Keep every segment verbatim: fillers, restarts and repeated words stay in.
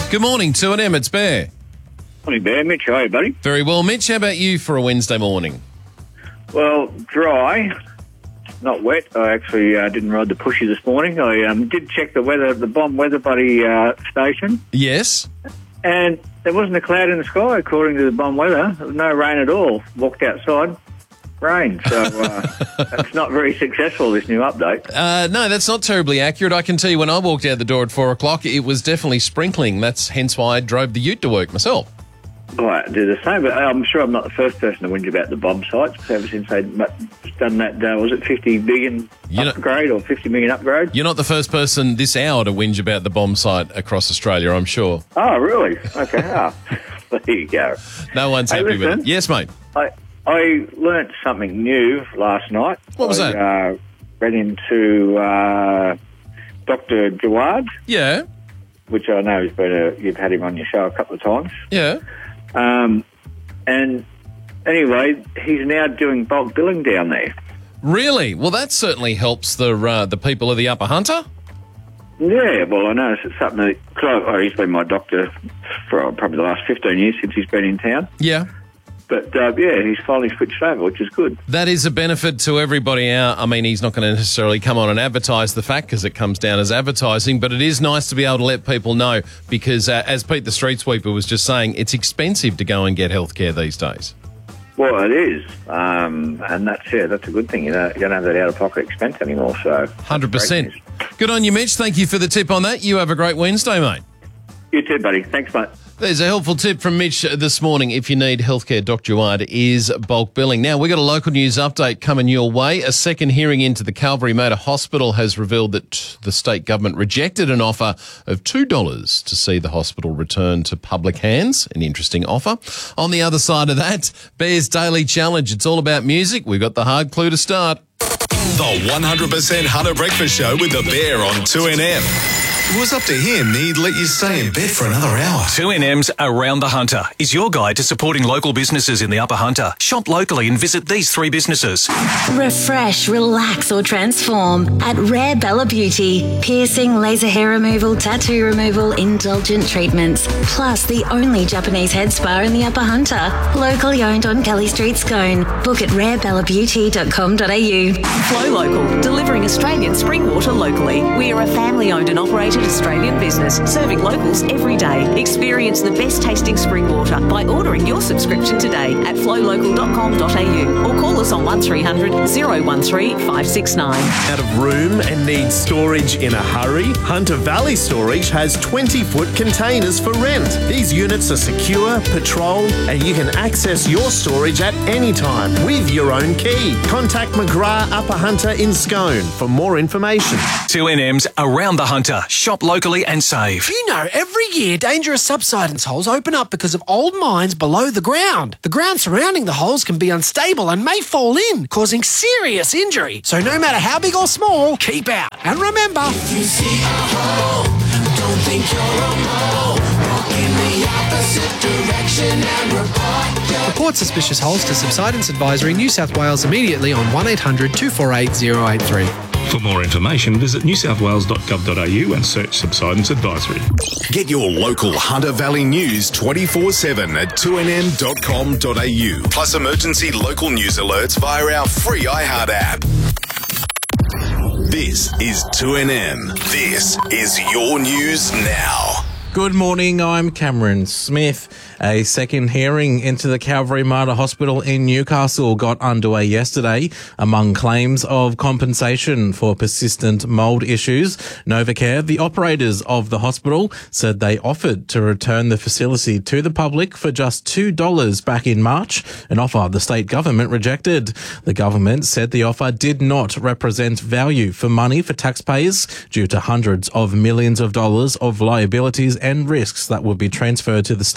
Good morning, two N M, it's Bear. Morning, Bear. Mitch, how are you, buddy? Very well, Mitch. How about you for a Wednesday morning? Well, dry, not wet. I actually uh, didn't ride the pushy this morning. I um, did check the weather at the Bomb Weather Buddy uh, station, Yes. and there wasn't a cloud in the sky, according to the Bomb Weather. There was no rain at all. Walked outside, rain. So uh, that's not very successful, this new update. Uh, no, that's not terribly accurate. I can tell you when I walked out the door at four o'clock, it was definitely sprinkling. That's hence why I drove the ute to work myself. Well, I do the same, but I'm sure I'm not the first person to whinge about the bomb sites ever since they'd done that, uh, was it fifty billion You know- upgrade or fifty million upgrade? You're not the first person this hour to whinge about the bomb site across Australia, I'm sure. Oh, really? Okay. Ah, there you go. No one's Hey, happy with listen. it. Yes, mate. I I learnt something new last night. What was I, that? Uh, ran into uh, Doctor Jawad, Yeah, which I know has been a, you've had him on your show a couple of times. yeah. Um, and anyway, he's now doing bulk billing down there. Really? Well, that certainly helps the uh, the people of the Upper Hunter. Yeah, well, I noticed it's something that, cause I, oh, he's been my doctor for probably the last fifteen years since he's been in town. Yeah. But, uh, yeah, he's finally switched over, which is good. That is a benefit to everybody out. I mean, he's not going to necessarily come on and advertise the fact because it comes down as advertising, but it is nice to be able to let people know because, uh, as Pete the Street Sweeper was just saying, it's expensive to go and get healthcare these days. Well, it is, um, and that's yeah, that's a good thing. You know, you don't have that out-of-pocket expense anymore. So, one hundred percent. Good on you, Mitch. Thank you for the tip on that. You have a great Wednesday, mate. You too, buddy. Thanks, mate. There's a helpful tip from Mitch this morning. If you need healthcare, Doctor Jawad is bulk billing. Now, we've got a local news update coming your way. A second hearing into the Calvary Motor Hospital has revealed that the state government rejected an offer of two dollars to see the hospital return to public hands. An interesting offer. On the other side of that, Bear's Daily Challenge. It's all about music. We've got the hard clue to start. The one hundred percent Hunter Breakfast Show with the Bear on two N M. If it was up to him, he'd let you stay in bed for another hour. two N M's Around the Hunter is your guide to supporting local businesses in the Upper Hunter. Shop locally and visit these three businesses. Refresh, relax or transform at Rare Bella Beauty. Piercing, laser hair removal, tattoo removal, indulgent treatments. Plus the only Japanese head spa in the Upper Hunter. Locally owned on Kelly Street, Scone. Book at rare bella beauty dot com dot a u. Flow Local, delivering Australian spring water locally. We are a family-owned and operated Australian business, serving locals every day. Experience the best tasting spring water by ordering your subscription today at flow local dot com dot a u or call us on one three hundred, oh one three, five six nine. Out of room and need storage in a hurry? Hunter Valley Storage has twenty-foot containers for rent. These units are secure, patrolled, and you can access your storage at any time with your own key. Contact McGrath Upper Hunter in Scone for more information. two N M's Around the Hunter. Shop locally and save. You know, every year dangerous subsidence holes open up because of old mines below the ground. The ground surrounding the holes can be unstable and may fall in, causing serious injury. So no matter how big or small, keep out. And remember, if you see a hole, don't think you're a mole. Walk in the opposite direction and report your... Report suspicious holes to Subsidence Advisory New South Wales immediately on one eight hundred, two four eight, zero eight three. For more information, visit new south wales dot gov dot a u and search Subsidence Advisory. Get your local Hunter Valley news twenty-four seven at two n m dot com dot a u. Plus emergency local news alerts via our free iHeart app. This is two N M. This is your news now. Good morning, I'm Cameron Smith. A second hearing into the Calvary Motor Hospital in Newcastle got underway yesterday. Among claims of compensation for persistent mould issues, Novacare, the operators of the hospital, said they offered to return the facility to the public for just two dollars back in March, an offer the state government rejected. The government said the offer did not represent value for money for taxpayers due to hundreds of millions of dollars of liabilities and risks that would be transferred to the state.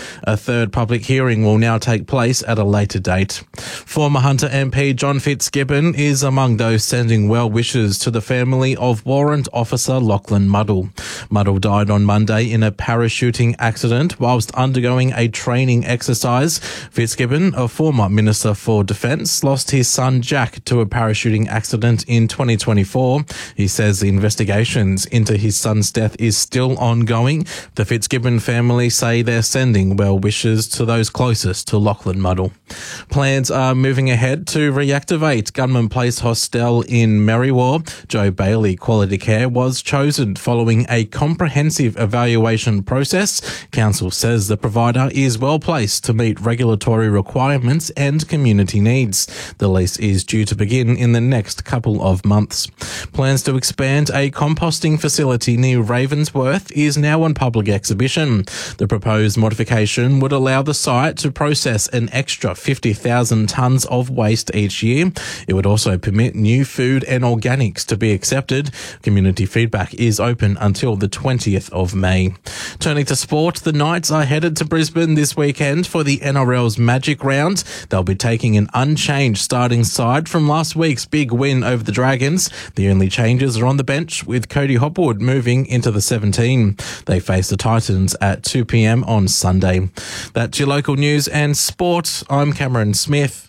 A third public hearing will now take place at a later date. Former Hunter M P John Fitzgibbon is among those sending well wishes to the family of Warrant Officer Lachlan Muddle. Muddle died on Monday in a parachuting accident whilst undergoing a training exercise. Fitzgibbon, a former Minister for Defence, lost his son Jack to a parachuting accident in twenty twenty-four. He says the investigations into his son's death is still ongoing. The Fitzgibbon family say they're sending well wishes to those closest to Lachlan Muddle. Plans are moving ahead to reactivate Gunman Place Hostel in Merriwar. Joe Bailey Quality Care was chosen following a comprehensive evaluation process. Council says the provider is well placed to meet regulatory requirements and community needs. The lease is due to begin in the next couple of months. Plans to expand a composting facility near Ravensworth is now on public exhibition. The proposed modification would allow the site to process an extra fifty thousand tonnes of waste each year. It would also permit new food and organics to be accepted. Community feedback is open until the twentieth of May. Turning to sport, the Knights are headed to Brisbane this weekend for the N R L's Magic Round. They'll be taking an unchanged starting side from last week's big win over the Dragons. The only changes are on the bench, with Cody Hopwood moving into the seventeen. They face the Titans at two p.m. on Sunday. That's your local news and sport. I'm Cameron Smith.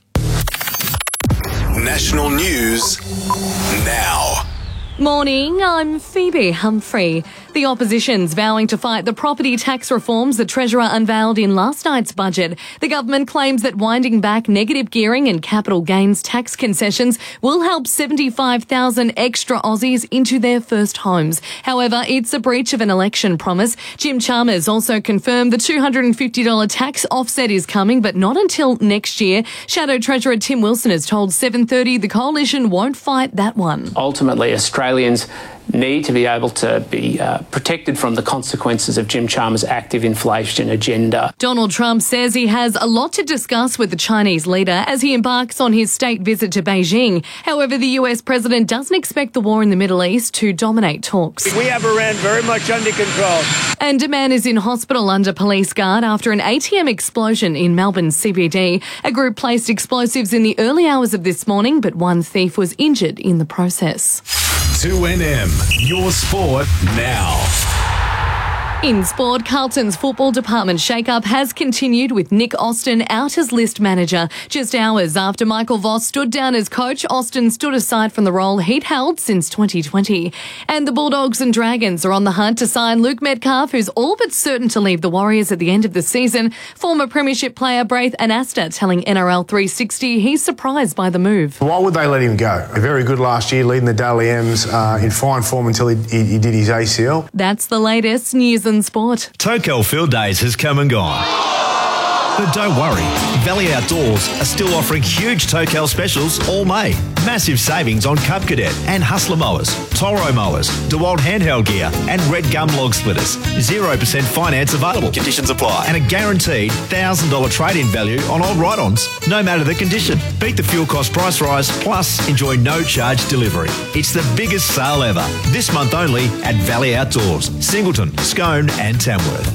National news now. Morning, I'm Phoebe Humphrey. The opposition's vowing to fight the property tax reforms the Treasurer unveiled in last night's budget. The government claims that winding back negative gearing and capital gains tax concessions will help seventy-five thousand extra Aussies into their first homes. However, it's a breach of an election promise. Jim Chalmers also confirmed the two hundred fifty dollars tax offset is coming, but not until next year. Shadow Treasurer Tim Wilson has told seven thirty the coalition won't fight that one. Ultimately, Australians need to be able to be uh, protected from the consequences of Jim Chalmers' active inflation agenda. Donald Trump says he has a lot to discuss with the Chinese leader as he embarks on his state visit to Beijing. However, the U S president doesn't expect the war in the Middle East to dominate talks. We have Iran very much under control. And a man is in hospital under police guard after an A T M explosion in Melbourne C B D. A group placed explosives in the early hours of this morning, but one thief was injured in the process. two N M, your sport now. In sport, Carlton's football department shake-up has continued with Nick Austin out as list manager. Just hours after Michael Voss stood down as coach, Austin stood aside from the role he'd held since twenty twenty. And the Bulldogs and Dragons are on the hunt to sign Luke Metcalf, who's all but certain to leave the Warriors at the end of the season. Former premiership player Braith Anasta telling N R L three sixty he's surprised by the move. Why would they let him go? Very good last year, leading the Daly M's uh, in fine form until he, he, he did his A C L. That's the latest news and sport. Tokel Field Days has come and gone. But don't worry, Valley Outdoors are still offering huge Tokel specials all May. Massive savings on Cub Cadet and Hustler mowers, Toro mowers, DeWalt handheld gear and Red Gum log splitters. zero percent finance available. Conditions apply. And a guaranteed one thousand dollars trade-in value on old ride-ons, no matter the condition. Beat the fuel cost price rise, plus enjoy no charge delivery. It's the biggest sale ever. This month only at Valley Outdoors, Singleton, Scone and Tamworth.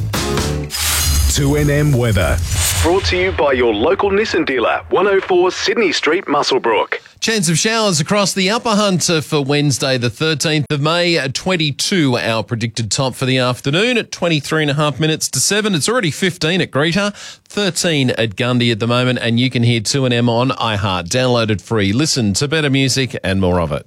two N M weather. Brought to you by your local Nissan dealer, one oh four Sydney Street, Muswellbrook. Chance of showers across the Upper Hunter for Wednesday, the thirteenth of May, at twenty-two, our predicted top for the afternoon at twenty-three and a half minutes to seven. It's already fifteen at Greta, thirteen at Gundy at the moment, and you can hear two N M on iHeart. Download it free. Listen to better music and more of it.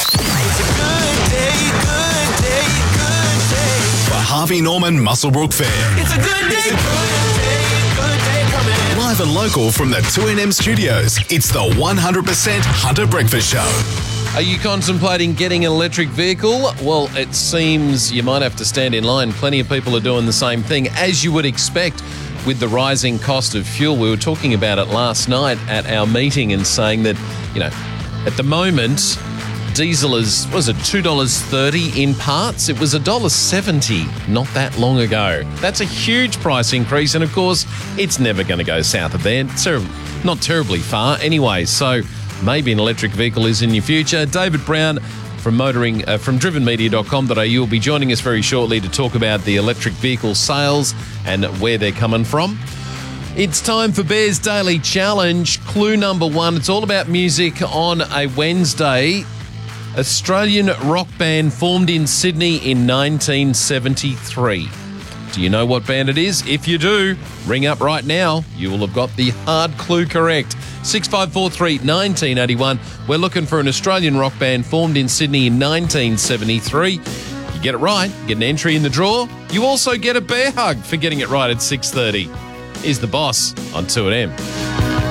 Harvey Norman Muswellbrook Fair. It's a good day, good day, good day coming. Live and local from the two N M studios, it's the one hundred percent Hunter Breakfast Show. Are you contemplating getting an electric vehicle? Well, it seems you might have to stand in line. Plenty of people are doing the same thing, as you would expect with the rising cost of fuel. We were talking about it last night at our meeting and saying that, you know, at the moment, diesel is, was it two dollars thirty in parts? It was one dollar seventy not that long ago. That's a huge price increase, and of course, it's never going to go south of there. It's not terribly far anyway, so maybe an electric vehicle is in your future. David Brown from motoring uh, from driven media dot com dot a u will be joining us very shortly to talk about the electric vehicle sales and where they're coming from. It's time for Bear's Daily Challenge. Clue number one. It's all about music on a Wednesday. Australian rock band formed in Sydney in nineteen seventy-three. Do you know what band it is? If you do, ring up right now. You will have got the hard clue correct. six five four three, one nine eight one. We're looking for an Australian rock band formed in Sydney in nineteen seventy-three. You get it right, get an entry in the draw. You also get a bear hug for getting it right at six thirty. Here's the boss on two N M.